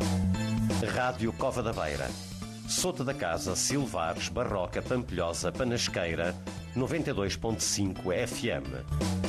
Rádio Cova da Beira, Sota da Casa, Silvares, Barroca, Pampilhosa, Panasqueira, 92.5 FM.